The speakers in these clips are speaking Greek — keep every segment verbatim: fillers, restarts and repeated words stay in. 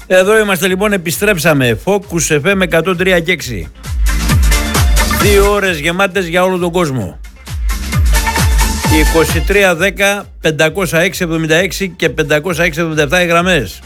Εδώ είμαστε λοιπόν, επιστρέψαμε. Focus εφ εμ εκατόν τρία και έξι. Δύο ώρες γεμάτες για όλο τον κόσμο. είκοσι τρία δέκα πεντακόσια έξι εβδομήντα έξι και πεντακόσια έξι εβδομήντα επτά οι γραμμές.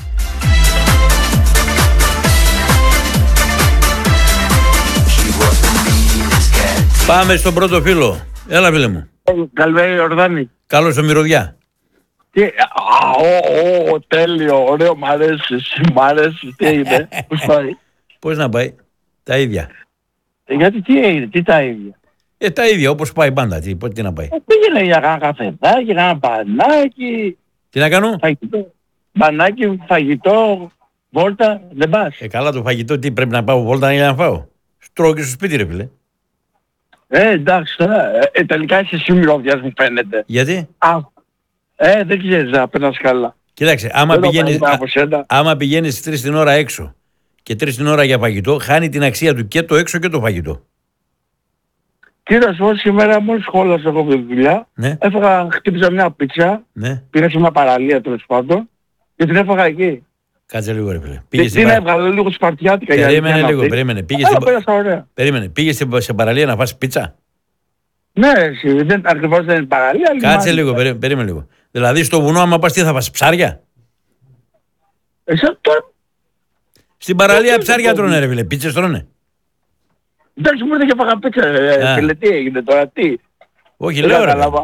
Πάμε στον πρώτο φίλο. Έλα φίλε μου. Καλημέρα Ιορδάνη. Καλώς ο Μυρωδιά. Τι, α, ο, ο, τέλειο, ωραίο, μ' αρέσει, μ' αρέσει, τι είναι, πώς πάει. Πώς να πάει, τα ίδια. Ε, γιατί τι έγινε, τι τα ίδια. Ε, τα ίδια, όπως πάει πάντα, τι, τι να πάει. Ε, πήγαινε για κάνα καφεδάκι, για κάνα μπανάκι. Τι να κάνω. Φαγητό, μπανάκι, φαγητό, βόλτα, δεν πας. Ε, καλά το φαγητό, τι πρέπει να πάω βόλτα για να φάω. Τρώω και στο σπίτι ρε φίλε. Ε, εντάξει τώρα, ε, ε, τελικά είσαι εσύ Μυρωδιάς μου φαίνεται. Γιατί. Α, ε, δεν ξέρεις να περνάς καλά. Κοίταξε, άμα Δεν το πηγαίνεις, πάει από σένα. α, άμα πηγαίνεις τρεις την ώρα έξω και τρεις την ώρα για φαγητό, χάνει την αξία του και το έξω και το φαγητό. Κοίτα σου, σήμερα μόλις σχόλασα εγώ με τη δουλειά, Ναι. έφαγα, χτύπησα μια πίτσα, Ναι. πήγα σε μια παραλία τέλος πάντων και την έφαγα εκεί. Κάτσε λίγο ρε φίλε. Και Πήγες την στην... έβγαλε λίγο σπαρτιάτικα για Περίμενε να λίγο, πει. περίμενε. Πήγες Αλλά στην... πέρασα ωραία. περίμενε. Πήγες στην... σε παραλία να φας πίτσα. Ναι, εσύ, δεν, ακριβώς δεν είναι παραλία. Κάτσε λιμάνι. λίγο, περί... περίμενε λίγο. Δηλαδή στο βουνό άμα πας τι θα φας, ψάρια. Εσύ τώρα, Στην παραλία Ε, ψάρια ε, τρώνε ρε φίλε, πίτσες τρώνε. εντάξει μου ήρθε και έφαγα πίτσα, Α. ε, φίλε, τι έγινε τώρα, τι. Όχι Δεν λέω ρε. κατάλαβα.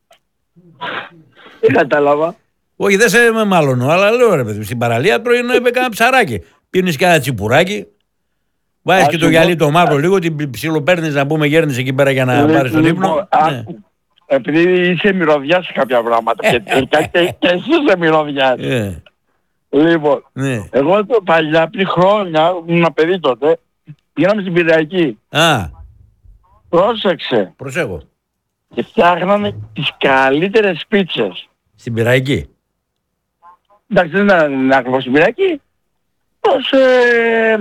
Δεν κατάλαβα. Όχι δεν σε με μάλλον, αλλά λέω ρε παιδί, στην παραλία τρώει ένα ψαράκι. Πίνεις και ένα τσιπουράκι. Βάζεις Α, και το σου γυαλί πω. το μαύρο λίγο, την ψιλοπαίρνεις να πούμε γέρνεις εκεί πέρα για να Λοιπόν, πάρεις τον ύπνο. Ναι. άκου. Επειδή είσαι μυρωδιάς σε κάποια πράγματα και, και, και, και εσύ είσαι μυρωδιάς. Ε, Λοιπόν, ναι. εγώ το παλιά πριν χρόνια, ήμουν παιδί τότε, πήγαμε στην Πυριακή. Α, Πρόσεξε. προσέχω. Και φτιάχνανε τις καλύτερες πίτσες. Στην Πυραϊκή. Εντάξει, δεν είναι ακριβώς στην Πυριακή. Ως ε,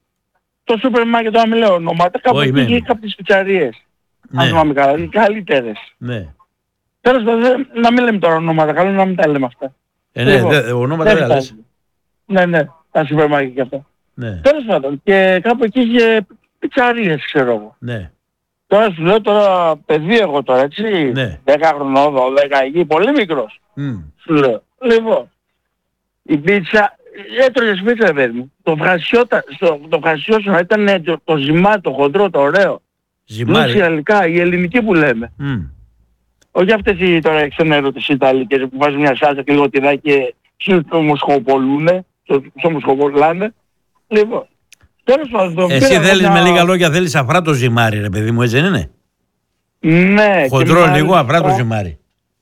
το σούπερ μάρκετ, τώρα μην λέω ονόματα, κάπου Όχι, εκεί ναι. είχε κάποιες πιτσαρίες. Αν Ναι, θυμάμαι καλά, οι καλύτερες. ναι. Τέλος πάντων, να μην λέμε τώρα ονόματα, καλό είναι να μην τα λέμε αυτά. Ε, ναι, Λοιπόν, δε, ονόματα δεν λες. φτάνει. Ναι, ναι, τα σούπερ μάρκετ και αυτά. Ναι, Τέλος πάντων, και κάπου εκεί είχε πιτσαρίες, ξέρω εγώ. ναι, Τώρα σου λέω τώρα, παιδί εγώ τώρα, έτσι, Ναι. δέκα χρονών, δώδεκα εκεί, πολύ μικρός. Μμ. Σου λέω. Λοιπόν, η πίτσα, έτρωγες πίτσα, παιδί μου. Το βρασιότα, στο, το βρασιόσουνα ήταν το, το ζυμά, το χοντρό, το ωραίο. Ζυμάρι. Λούτσι γαλλικά, η ελληνική που λέμε. Μμ. Όχι αυτές οι τώρα εξενέρωτες Ιταλικές που βάζουν μια σάλτσα και λίγο τυράκι και το μοσχοπολούνε, το, το μοσχοπολάνε. Λοιπόν, τέλος πάντων. το Εσύ πήρα θέλεις μια- με λίγα λόγια, θέλεις αφρά το ζυμάρι ρε παιδί μου, έτσι δεν είναι. Ναι. και Χοντρό μάλιστα λίγο, αφρά το ζυμάρι.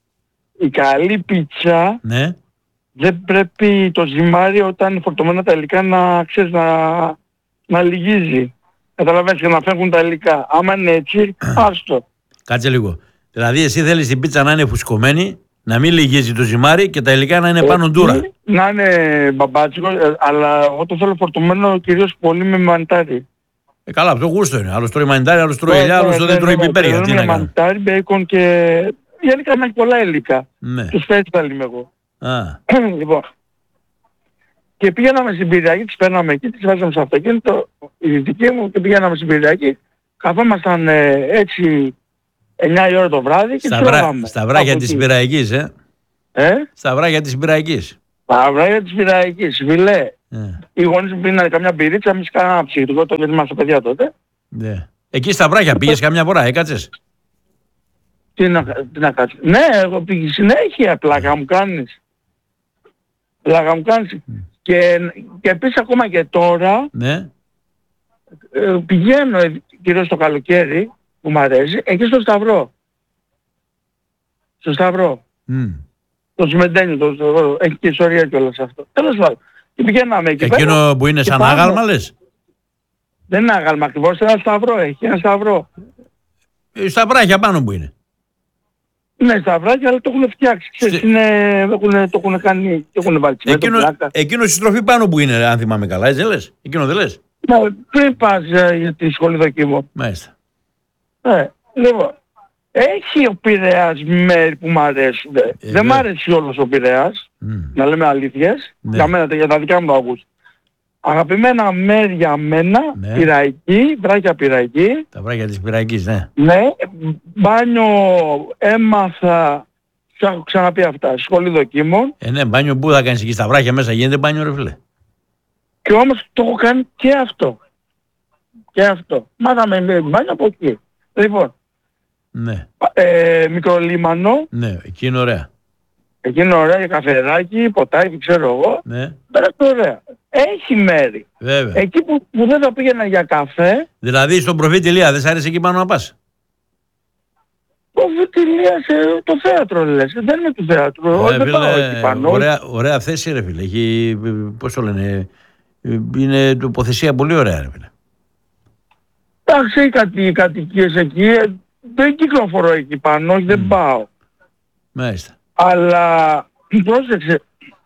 Η καλή πίτσα Ναι. δεν πρέπει το ζυμάρι όταν είναι φορτωμένα τα υλικά να ξέρεις να, να λυγίζει. Καταλαβαίνεις και να φεύγουν τα υλικά. Άμα είναι έτσι, άστο. Κάτσε λίγο. Δηλαδή εσύ θέλεις την πίτσα να είναι φουσκωμένη, να μην λυγίζει το ζυμάρι και τα υλικά να είναι πάνω ντούρα. Να είναι μπαμπάτσικο, ε, αλλά εγώ το θέλω φορτωμένο κυρίως πολύ με μαντάρι. Ε, καλά, αυτό γούστο είναι. Άλλος τρώει μανιτάρι, άλλος τρώει ελιά, άλλος δεν τρώει πιπέρια. Τι να Με κάνω. μαντάρι, μπέικον και γενικά να έχει πολλά υλικά. Ναι. Τους φέτσα είμαι εγώ. Α, Λοιπόν. Και πήγαμε στην Πυριακή, τις παίρναμε εκεί, τις βάζαμε στο αυτοκίνητο, η δική μου, και πήγαμε στην Πυριακή. Καθόμασταν ε, έτσι εννιά η ώρα το βράδυ και στα, τις βρά... τρώγαμε. στα βράχια Από της εκεί. Πυραϊκής, ε. Ε, Στα βράχια της Πυραϊκής. τα βράδια της Πυριακής, φιλέ. Ε, Οι γονείς μου πίνανε καμιά μπυρίτσα, εμείς κάναμε ψυχητικό, το γιατί είμαστε παιδιά τότε. ναι. Εκεί στα βράχια πήγες καμιά φορά, έκατσες. Τι να, τι να κάτσει. Ναι, εγώ πήγε συνέχεια, πλάκα μου κάνεις. Πλάκα μου κάνεις. Και, και επίσης ακόμα και τώρα Ναι. ε, πηγαίνω ε, κυρίως το καλοκαίρι που μου αρέσει, εκεί στο Σταυρό. Στο Σταυρό. Μμ. Το Σμεντένιο, το, το, έχει και ιστορία κιόλας αυτό. Τέλος πάντων. Και πηγαίναμε εκεί πέρα. Εκείνο που είναι και σαν πάμε. άγαλμα λες. Δεν είναι άγαλμα ακριβώς, ένα σταυρό έχει, ένα σταυρό. Ε, Στα βράχια πάνω που είναι. Ναι, σταυράκια, αλλά το έχουν φτιάξει. Ξέρεις, Στη- είναι, έχουνε- το έχουν κάνει, το έχουν βάλει τσιμέντο, Εκείνο, πλάκα. εκείνο στη στροφή πάνω που είναι, αν θυμάμαι καλά, έτσι δεν λες. Εκείνο δεν λες. Ναι, πριν πας ε, για τη σχολή δοκίμων. Μάλιστα. Ναι, λοιπόν. Έχει ο Πειραιάς μέρη που μ' αρέσουν. Ε, Δεν μ' ναι. αρέσει όλος ο Πειραιάς, Μμ. να λέμε αλήθειες. Ναι. Για μένα, για τα δικά μου τα ακούσεις. αγαπημένα μέρη για μένα, Ναι. Πειραϊκή, βράχια Πειραϊκή. Τα βράχια της Πειραϊκής, ναι. Ναι, μπάνιο έμαθα, σου έχω ξαναπεί αυτά, σχολή δοκίμων. Ε, ναι, μπάνιο που θα κάνεις εκεί στα βράχια μέσα, γίνεται μπάνιο ρε φίλε. Και όμως το έχω κάνει και αυτό. Και αυτό. Μάθαμε μπάνιο από εκεί. Λοιπόν, Ναι, ε, μικρολίμανο, ναι, εκεί είναι ωραία. εκεί είναι ωραία για καφεδάκι, ποτάκι, ξέρω εγώ. Ναι, Πέρασε ωραία. Έχει μέρη. βέβαια. Εκεί που, που δεν θα πήγαινα για καφέ, Δηλαδή στον προφήτη Ηλία δεν σ' άρεσε εκεί πάνω να πας. το Βιτιλία σε το θέατρο λες. Δεν είναι το θέατρο. Ε, δεν πάω φίλε, εκεί πάνω. ωραία, ωραία θέση ρε φίλε. Έχει, πώς το λένε, είναι τοποθεσία πολύ ωραία ρε φίλε. Εντάξει, έχει κάτι κατοικίες εκεί. ε, Δεν κυκλοφορώ εκεί πάνω, όχι, δεν πάω. Μάλιστα. Αλλά πρόσεξε.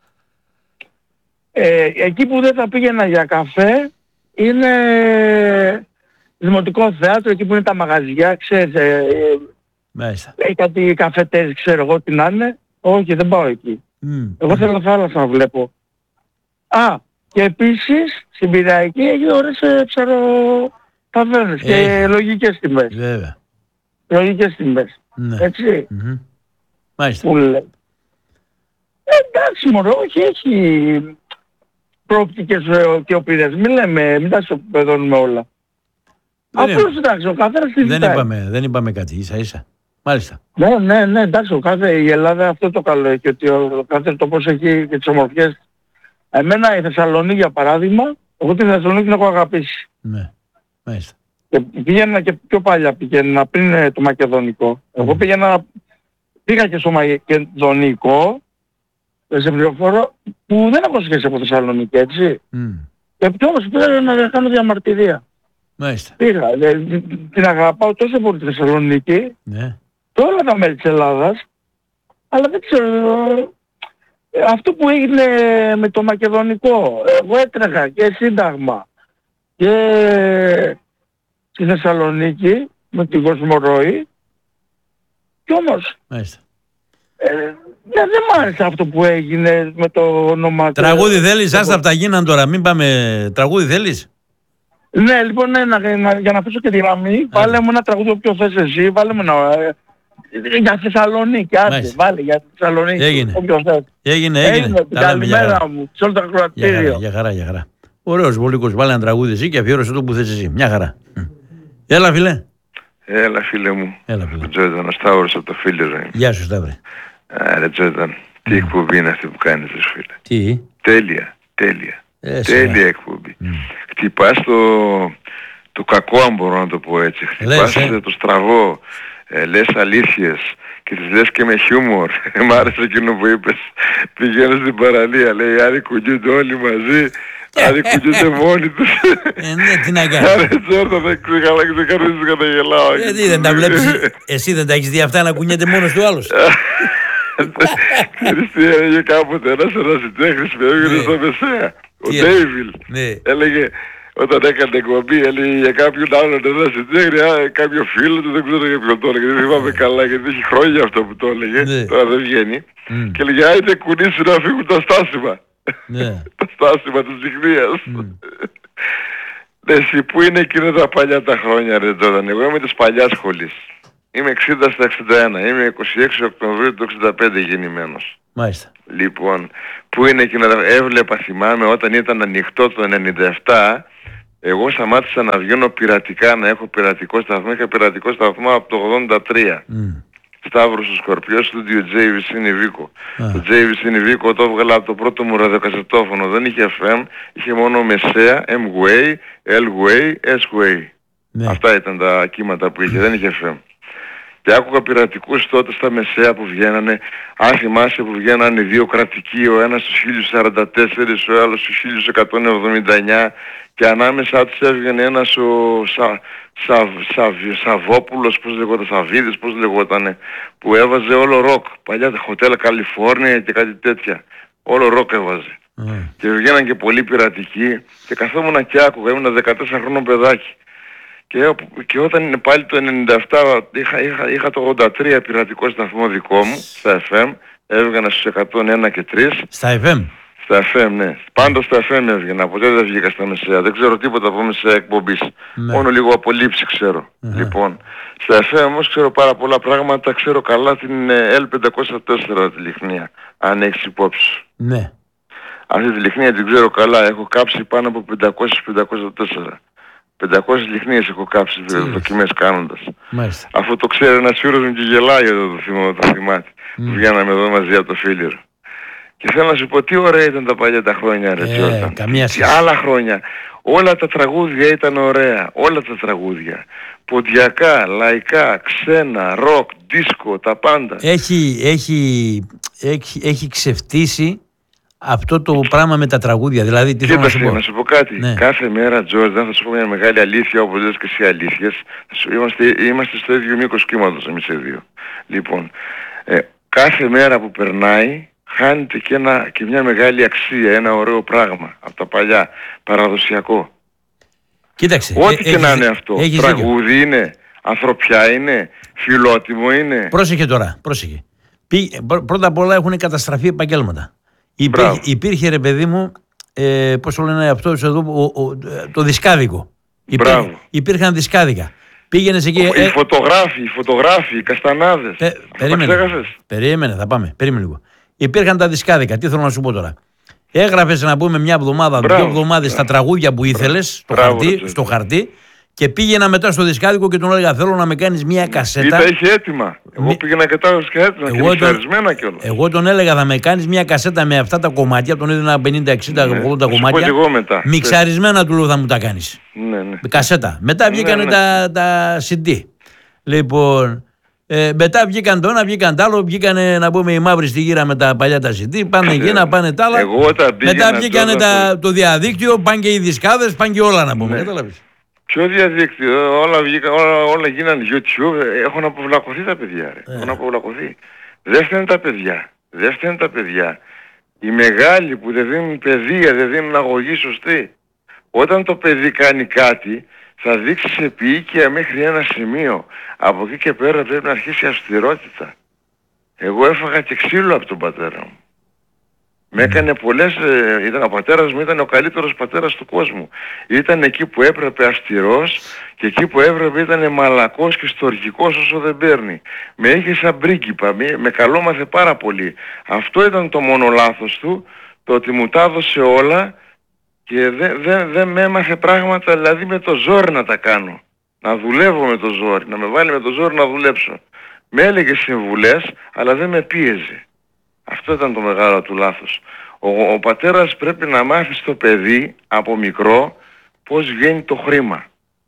Ε, εκεί που δεν θα πήγαινα για καφέ είναι δημοτικό θέατρο, εκεί που είναι τα μαγαζιά, ξέρεις, ε, ε, Μάλιστα. έχει κάτι καφετές, ξέρω εγώ τι να είναι. Όχι, δεν πάω εκεί. Μμ. Εγώ θέλω θάλασσα να βλέπω. Α, και επίσης στην Πειραϊκή έχει ωραίες ε, ψαρο ταβέρνες και Έχει. λογικές τιμές. Βέβαια. Λογικές τιμές. Ναι. Έτσι, Μμμ. Μάλιστα. που λέει. Ε, εντάξει μωρό, όχι, έχει προοπτικές ε, και οπηρές. Μην λέμε, μην τα ισοπεδώνουμε όλα. Δεν Απλώς εντάξει, ο καθένας τι Δεν ζητάει. είπαμε, δεν είπαμε κάτι, ίσα ίσα. Μάλιστα. Ναι, ναι, ναι, εντάξει, ο κάθε, η Ελλάδα αυτό το καλό έχει, ότι ο κάθε τοπός έχει και τις ομορφιές. Εμένα η Θεσσαλονίκη για παράδειγμα, εγώ τη Θεσσαλονίκη την έχω αγαπήσει. Ναι. Μάλιστα. Και πήγαινα και πιο παλιά, πήγαινα πριν ε, το Μακεδονικό. Εγώ πήγαινα, πήγα και στο Μακεδονικό, ε, σε πληροφόρο, που δεν έχω σχέση από Θεσσαλονίκη, έτσι. Μμ. Και πιο όμως πήγα να κάνω διαμαρτυρία. Μάλιστα. Πήγα, ε, την αγαπάω τόσο πολύ τη Θεσσαλονίκη, Ναι. και όλα τα μέλη της Ελλάδας, αλλά δεν ξέρω, ε, αυτό που έγινε με το Μακεδονικό, εγώ έτρεχα και Σύνταγμα και στη Θεσσαλονίκη με την Κοσμορροή, κι όμως Μάλιστα. ε, δεν, δεν μ' άρεσε αυτό που έγινε με το όνομα. Τραγούδι θέλεις, άστα αυτά γίναν τώρα, μην πάμε. Τραγούδι θέλεις. Ναι, λοιπόν, ναι, να, να, για να αφήσω και τη γραμμή, βάλε μου ένα τραγούδι όποιο θες εσύ, βάλε μου ένα... Ε, για Θεσσαλονίκη, άντε, Μάλιστα. βάλε για Θεσσαλονίκη, Έγινε. όποιο θες. Έγινε, έγινε. Έγινε, την Τα λέμε, για χαρά. καλημέρα μου, σε όλο το Για χαρά, ακροατήριο. για χαρά, για χαρά. Ωραίος βολικός, βάλε ένα τραγούδι εσύ και αφιέρωσε το που θες εσύ. Μια χαρά. Μ. Έλα φίλε. Έλα φίλε μου, Έλα φίλε. ο Τζόρνταν, ο Σταύρος από το φίλο μου. Γεια σου Σταύρε. Άρα Τζόρνταν, τι εκπομπή είναι αυτή που κάνεις ρε φίλε. Τι. Τέλεια, τέλεια. Ε, Τέλεια σιγά. εκπομπή. Χτυπάς το, το κακό αν μπορώ να το πω έτσι. Χτυπάς Λες, ε. το στραβό, ε, λες αλήθειες και τις λες και με χιούμορ. Μ' άρεσε εκείνο που είπες. Πηγαίνω στην παραλία, λέει άλλοι κουνιούνται όλοι μαζί. Άλλοι κουνιούνται μόνοι τους. Ε, ναι, τι να κάνω. Άρα Τζόρνταν, δεν ξεχαλά και δεν κάνεις καταγελάω. Ε, τι, δεν τα βλέπεις, εσύ δεν τα έχεις δει αυτά να κουνιέται μόνος του άλλος. Ξέρεις τι έλεγε κάποτε ένας ερασιτέχνης με έβγαινε Ναι. στο Μεσαία. Ο Τι Ντέιβιλ Ναι. έλεγε όταν έκανε εκπομπή, έλεγε για κάποιον άλλον ερασιτέχνη, α, κάποιο φίλο του, δεν ξέρω για ποιον το έλεγε, δεν θυμάμαι καλά γιατί έχει χρόνια αυτό που το έλεγε, Ναι. τώρα δεν βγαίνει. Μμ. Και έλεγε άιτε κουνήσου να φύγουν τα στάσιμα. Ναι. Τα στάσιμα της συχνίας. Ναι, εσύ που είναι εκείνα τα παλιά τα χρόνια ρε Τζόρνταν, εγώ είμαι της παλιάς σχολής. Είμαι εξήντα στα εξήντα ένα, είμαι είκοσι έξι Οκτωβρίου του εξήντα πέντε γεννημένος. Μάλιστα. Λοιπόν, που είναι εκείνα τα... Έβλεπα, θυμάμαι, όταν ήταν ανοιχτό το ενενήντα επτά, εγώ σταμάτησα να βγαίνω πειρατικά, να έχω πειρατικό σταθμό. Είχα πειρατικό σταθμό από το ογδόντα τρία. Μμ. Σταύρος ο Σκορπιός, στούντιο τζέι βι σι Νιβίκο. Α. Το τζέι βι σι Νιβίκο το έβγαλα από το πρώτο μου ραδιοκασετόφωνο. Δεν είχε εφ εμ, είχε μόνο μεσαία, M-Way, L-Way, S-Way. Ναι. Αυτά ήταν τα κύματα που είχε, δεν είχε εφ εμ. Και άκουγα πειρατικούς τότε στα μεσαία που βγαίνανε, αν θυμάσαι που βγαίνανε δύο κρατικοί, ο ένας στους χίλια σαράντα τέσσερα, ο άλλος στους χίλια εκατόν εβδομήντα εννιά και ανάμεσα τους έβγαινε ένας ο Σα, Σα, Σα, Σαββόπουλος, πώς λεγόταν, Σαββίδης, πώς λεγότανε, που έβαζε όλο ροκ, παλιά τα Hotel California και κάτι τέτοια, όλο ροκ έβαζε. Α. Και βγαίναν και πολλοί πειρατικοί και καθόμουν και άκουγα, ήμουν δεκατέσσερα χρονών παιδάκι. Και, και όταν είναι πάλι το ενενήντα επτά είχα, είχα, είχα το ογδόντα τρία πειρατικό σταθμό δικό μου στα εφ εμ, έβγανα στους εκατόν ένα και τρία. Στα εφ εμ. Στα εφ εμ, ναι. Πάντα στα εφ εμ έβγαινα, ποτέ δεν βγήκα στα μεσαία. Δεν ξέρω τίποτα από μεσαία εκπομπής. Ναι. Μόνο λίγο απολύψη ξέρω. Uh-huh. Λοιπόν, στα εφ εμ όμως ξέρω πάρα πολλά πράγματα. Ξέρω καλά την ελ πεντακόσια τέσσερα τη Λιχνία, αν έχεις υπόψη σου. Ναι. Αυτή τη Λιχνία την ξέρω καλά. Έχω κάψει πάνω από πεντακόσια πεντακόσια τέσσερα. πεντακόσιες λιχνίες έχω κάψει δοκιμές κάνοντας. Μάλιστα. Αυτό το ξέρει ένας φίλος μου και γελάει εδώ το, θυμό, το θυμάται. Mm. Βγαίναμε εδώ μαζί από το Φίλιρο. Και θέλω να σου πω τι ωραία ήταν τα παλιά τα χρόνια ρε Τζόρνταν. Καμία Και άλλα χρόνια. Όλα τα τραγούδια ήταν ωραία. Όλα τα τραγούδια. Ποντιακά, λαϊκά, ξένα, ροκ, δίσκο, τα πάντα. Έχει, έχει, έχει, έχει ξεφτύσει αυτό το πράγμα με τα τραγούδια. Δηλαδή τι θέλω να σου πω. να σου πω κάτι. Ναι. Κάθε μέρα Τζόρνταν θα σου πω μια μεγάλη αλήθεια, όπως λες και εσύ αλήθειες. Είμαστε, είμαστε στο ίδιο μήκος κύματος εμείς οι δύο. Λοιπόν, ε, κάθε μέρα που περνάει χάνεται και, ένα, και μια μεγάλη αξία, ένα ωραίο πράγμα από τα παλιά, παραδοσιακό. Κοίταξε. Ό,τι ε, και έχεις, να είναι αυτό. Τραγούδι δίκιο. Είναι, ανθρωπιά είναι, φιλότιμο είναι. Πρόσεχε τώρα, πρόσεχε. Πή, πρώτα απ' όλα έχουν καταστραφεί επαγγέλματα. Υπήρχε, υπήρχε ρε παιδί μου, ε, πώς το λένε αυτό εδώ, ο, ο, το δισκάδικο. Υπήρχε, υπήρχαν δισκάδικα. Πήγαινες εκεί... Οι ε, φωτογράφοι, οι φωτογράφοι, οι καστανάδες. Ε, περίμενε, περίμενε, θα πάμε, περίμενε λίγο. Υπήρχαν τα δισκάδικα, τι θέλω να σου πω τώρα. Έγραφες να πούμε μια εβδομάδα, δύο εβδομάδες τα τραγούδια που ήθελες στο, Μπράβο, χαρτί, στο χαρτί και πήγαινα μετά στο δισκάδικο και τον έλεγα θέλω να με κάνεις μια κασέτα. Ή τα είχε έτοιμα. Εγώ Μη... πήγαινα και τα είχα έτοιμα και μιξαρισμένα κιόλας. Εγώ τον έλεγα θα με κάνεις μια κασέτα με αυτά τα κομμάτια, τον έδινα πενήντα εξήντα ναι, ογδόντα κομμάτια. Μιξαρισμένα του λέω θα μου τα κάνεις. Ναι, ναι. Κασέτα. Μετά βγήκαν ναι, ναι. τα, τα σι ντι. Λοιπόν... Ε, μετά βγήκαν το ένα, βγήκαν το άλλο, βγήκαν να πούμε οι μαύροι στη γύρα με τα παλιά τα σι ντι, πάνε εκείνα, πάνε τα άλλα. Μετά βγήκαν τα, το διαδίκτυο, πάνε και οι δισκάδες, πάνε και όλα να πούμε. Ναι. Κατάλαβες. Ποιο διαδίκτυο, όλα, βγήκα, όλα, όλα γίνανε YouTube, έχουν αποβλακωθεί τα παιδιά ρε. Ε. Έχουν αποβλακωθεί. Δεν φταίνουν τα παιδιά, δεν φταίνουν τα παιδιά. Οι μεγάλοι που δεν δίνουν παιδεία, δεν δίνουν αγωγή σωστή. Όταν το παιδί κάνει κάτι, θα δείξει σε επίοικια μέχρι ένα σημείο. Από εκεί και πέρα πρέπει να αρχίσει η αυστηρότητα. Εγώ έφαγα και ξύλο από τον πατέρα μου. Με έκανε πολλές, ε, ήταν, ο πατέρας μου ήταν ο καλύτερος πατέρας του κόσμου. Ήταν εκεί που έπρεπε αυστηρός και εκεί που έπρεπε ήταν μαλακός και στοργικός όσο δεν παίρνει. Με είχε σαν πρίγκιπα, με, με καλόμαθε πάρα πολύ. Αυτό ήταν το μόνο λάθος του, το ότι μου τα έδωσε όλα και δεν δε, δε με έμαθε πράγματα, δηλαδή με το ζόρι να τα κάνω. Να δουλεύω με το ζόρι, να με βάλει με το ζόρι να δουλέψω. Με έλεγε συμβουλές, αλλά δεν με πίεζε. Αυτό ήταν το μεγάλο του λάθος. Ο, ο πατέρας πρέπει να μάθει στο παιδί από μικρό πώς βγαίνει το χρήμα.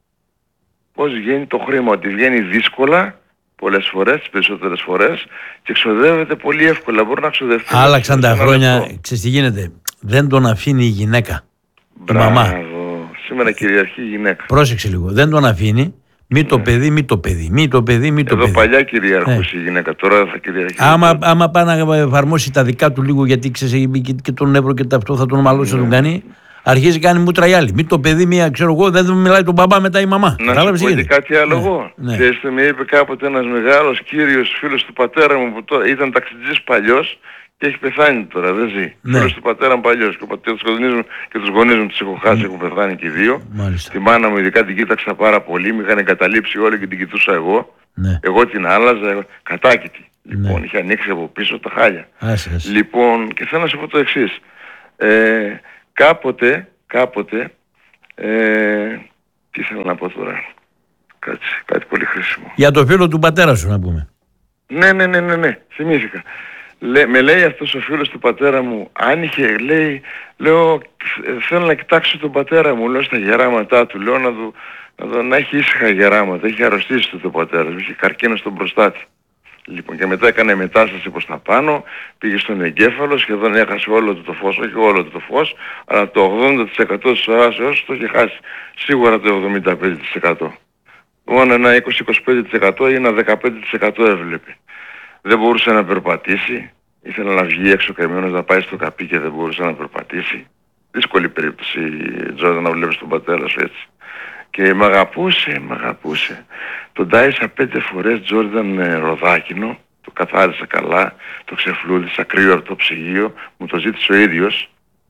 Πώς βγαίνει το χρήμα, ότι βγαίνει δύσκολα πολλές φορές, τις περισσότερες φορές και ξοδεύεται πολύ εύκολα. Μπορεί να ξοδευτεί. Άλλαξαν τα χρόνια, ξέρεις τι γίνεται, δεν τον αφήνει η γυναίκα. Μπράβο. Η μαμά. Σήμερα κυριαρχεί η γυναίκα. Πρόσεξε λίγο, δεν τον αφήνει. Μη το ναι. παιδί, μη το παιδί, μη το παιδί, μη το Εδώ παιδί. Εδώ παλιά κυριαρχούσε ναι. η γυναίκα, τώρα θα κυριαρχεί. Άμα, άμα πάει να εφαρμόσει τα δικά του λίγο, γιατί ξέρει και, και τον Εύρο και αυτό θα τον μαλώσει, ναι. θα τον κάνει, αρχίζει κάνει μούτρα η άλλη. Μη το παιδί, μία ξέρω εγώ, δεν μιλάει τον μπαμπά μετά η μαμά. Να σου πω και κάτι άλλο εγώ. Ναι. Ξέρεις, με είπε κάποτε ένας μεγάλος κύριος φίλος του πατέρα μου που τώρα ήταν ταξιτζής παλιός και έχει πεθάνει τώρα, δεν ζει. Ναι. Φίλος του πατέρα μου παλιός και, πατέρα, τους γονείς, και τους γονείς μου τους έχω χάσει, ναι. έχουν πεθάνει και οι δύο. Μάλιστα. Τη μάνα μου ειδικά την κοίταξα πάρα πολύ, με είχαν εγκαταλείψει όλοι και την κοιτούσα εγώ. Ναι. Εγώ την άλλαζα, εγώ... κατάκητη. Ναι. Λοιπόν, είχε ανοίξει από πίσω τα χάλια. Άς, άς. Λοιπόν, και θέλω να σου πω το εξής. Ε, κάποτε, κάποτε, ε, τι θέλω να πω τώρα, κάτι, κάτι πολύ χρήσιμο. Για το φίλο του πατέρα σου να πούμε. Ναι, ναι, ναι, ναι, ναι. θυμήθηκα. Λέ, με λέει αυτός ο φίλος του πατέρα μου, αν είχε, λέει, λέω, θέλω να κοιτάξω τον πατέρα μου, λέω στα γεράματά του, λέω να, του, να, το, να έχει ήσυχα γεράματα, έχει αρρωστήσει το, το πατέρα μου, είχε καρκίνο στον προστάτη. Λοιπόν, και μετά έκανε μετάσταση προς τα πάνω, πήγε στον εγκέφαλο, σχεδόν έχασε όλο το, το φως, όχι όλο το, το φως, αλλά το ογδόντα τοις εκατό της οάσεως το είχε χάσει, σίγουρα το εβδομήντα πέντε τοις εκατό. Μόνο ένα είκοσι με είκοσι πέντε τοις εκατό ή ένα δεκαπέντε τοις εκατό έβλεπε. Δεν μπορούσε να περπατήσει, ήθελε να βγει έξω καημένος να πάει στο καπί και δεν μπορούσε να περπατήσει. Δύσκολη περίπτωση, Τζόρνταν, να βλέπεις τον πατέρα σου έτσι. Και μ' αγαπούσε, μ' αγαπούσε. Τον τάισα πέντε φορές Τζόρνταν ροδάκινο, το καθάρισα καλά, το ξεφλούδισα κρύο από το ψυγείο, μου το ζήτησε ο ίδιος,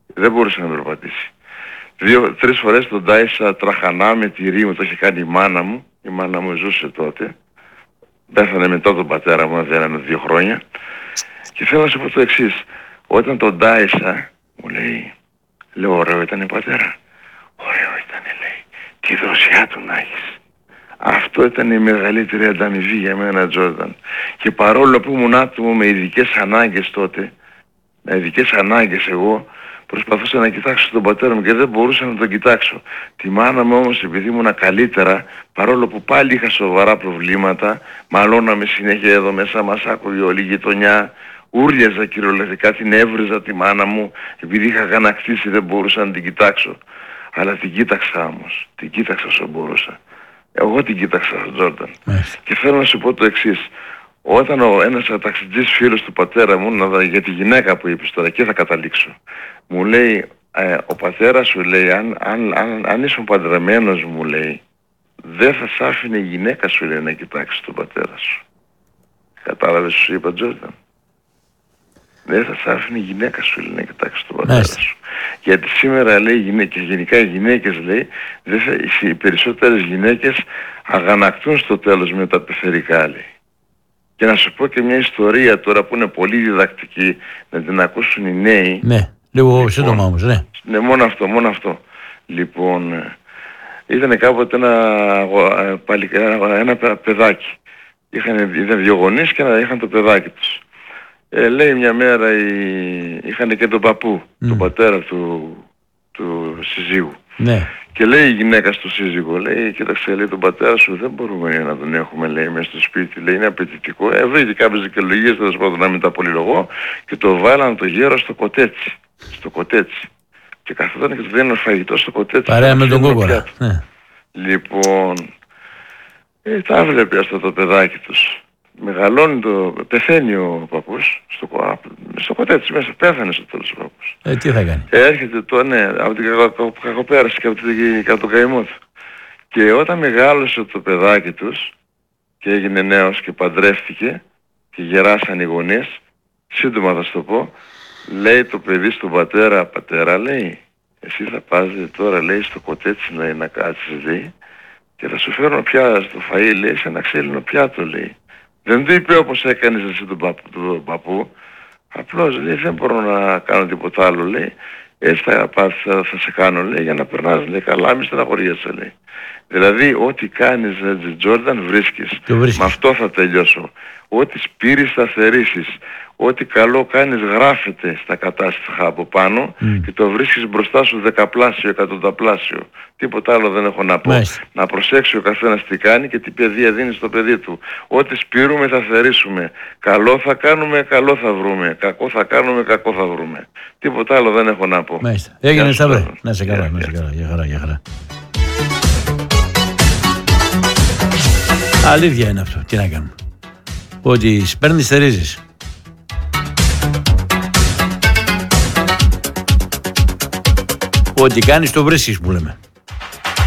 Δεν μπορούσε να περπατήσει. Δύο, τρεις φορές τον τάισα τραχανά με τυρί μου, το είχε κάνει η μάνα μου. Η μάνα μου ζούσε τότε. Πέθανε μετά τον πατέρα μου, δεν είναι δύο χρόνια. Και θέλω να σου πω το εξής. Όταν τον τάισα, μου λέει, λέω ωραίο ήταν πατέρα. Ωραίο ήταν, λέει. Τι δροσιά του να έχεις. Αυτό ήταν η μεγαλύτερη ανταμοιβή για μένα, Τζόρνταν. Και παρόλο που ήμουν άτομο με ειδικές ανάγκες τότε, με ειδικές ανάγκες εγώ, προσπαθούσα να κοιτάξω τον πατέρα μου και δεν μπορούσα να τον κοιτάξω. Τη μάνα μου όμως, επειδή ήμουν καλύτερα, παρόλο που πάλι είχα σοβαρά προβλήματα, μαλώναμε συνέχεια εδώ μέσα, μας άκουγε όλη η γειτονιά, ούρλιαζα κυριολεκτικά, την έβριζα τη μάνα μου, επειδή είχα γανακτήσει δεν μπορούσα να την κοιτάξω. Αλλά την κοίταξα όμως, την κοίταξα όσο μπορούσα. Εγώ την κοίταξα, Τζόρνταν. Και θέλω να σου πω το εξής. Όταν ο ένας ταξιτζής φίλος του πατέρα μου, να, για τη γυναίκα που είπες τώρα, και θα καταλήξω, μου λέει, ε, ο πατέρας σου λέει, αν, αν, αν, αν ήσουν παντρεμένος, μου λέει, δεν θα σ' άφηνε η γυναίκα σου, λέει, να κοιτάξεις τον πατέρα σου. Κατάλαβες σου είπα, Τζόρνταν. Δεν θα σ' άφηνε η γυναίκα σου, λέει, να κοιτάξεις τον πατέρα Μάλιστα. σου. Γιατί σήμερα, λέει, οι γυναίκες, γενικά οι γυναίκες, λέει, δεν θα, οι περισσότερες γυναίκες αγανακτούν στο τέλος με τα πεθερικά, λέει. Και να σου πω και μια ιστορία τώρα που είναι πολύ διδακτική, να την ακούσουν οι νέοι. Ναι, λίγο λοιπόν, σύντομα όμως, ναι. Ναι, μόνο αυτό, μόνο αυτό. Λοιπόν, ήταν κάποτε ένα, παλικα, ένα παιδάκι. Είχαν, ήταν δύο γονείς και είχαν το παιδάκι τους. Ε, λέει μια μέρα, είχαν και τον παππού, mm. τον πατέρα του, του συζύγου. Ναι. Και λέει η γυναίκα στο σύζυγο, λέει, κοίταξε, λέει, τον πατέρα σου δεν μπορούμε να τον έχουμε, λέει, μέσα στο σπίτι, λέει, είναι απαιτητικό. Ε, βρήκε κάποιες δικαιολογίες, τέλος πάντων, να μην τα πολυλογώ, και το βάλαν το γέρο στο κοτέτσι. Στο κοτέτσι. Και καθόταν και του δίνουν φαγητό στο κοτέτσι. Παρέα με τον κόκορα. Ναι. Λοιπόν, ε, τα βλέπει αυτό το παιδάκι τους. Μεγαλώνει το... πεθαίνει ο παππούς στο, στο κοτέτσι μέσα, πέθανε στο τέλος ο παππούς. Ε, τι θα κάνει. Ε, έρχεται το, ναι, από την κακοπέραση και από, την, από τον καημό του. Και όταν μεγάλωσε το παιδάκι τους και έγινε νέος και παντρεύτηκε και γεράσαν οι γονείς, σύντομα θα σου το πω, λέει το παιδί στον πατέρα, πατέρα, λέει, εσύ θα πας τώρα, λέει, στο κοτέτσι να, να κάτσεις, λέει, και θα σου φέρω πια στο φαΐ, λέει, σε ένα ξύλινο πιάτο, λέει. Δεν του είπε όπως έκανες εσύ τον παππού, τον παππού. Απλώς, λέει, δεν μπορώ να κάνω τίποτα άλλο, λέει. Έτσι θα, θα, θα σε κάνω, λέει, για να περνάς, λέει, καλά, μη στεναχωριέσαι, λέει. Δηλαδή, ό,τι κάνεις, Τζόρνταν, βρίσκεις. Με αυτό θα τελειώσω. Ό,τι σπείρεις θα θερήσεις. Ό,τι καλό κάνεις γράφεται στα κατάστοιχα από πάνω mm. και το βρίσκεις μπροστά σου δεκαπλάσιο, εκατονταπλάσιο. Τίποτα άλλο δεν έχω να πω. Μάλιστα. Να προσέξει ο καθένας τι κάνει και τι παιδεία δίνει στο παιδί του. Ό,τι σπείρουμε θα θερήσουμε. Καλό θα κάνουμε, καλό θα βρούμε. Κακό θα κάνουμε, κακό θα βρούμε. Τίποτα άλλο δεν έχω να πω. Μάλιστα. Έγινε Σταυρέ. Να σε καλά, να σε καλά. Για χαρά, για χαρά. Αλήθεια είναι αυτό. Τι να κάνουμε. Ότι παίρνεις θερίζεις. Ό,τι κάνεις το βρίσκεις που λέμε.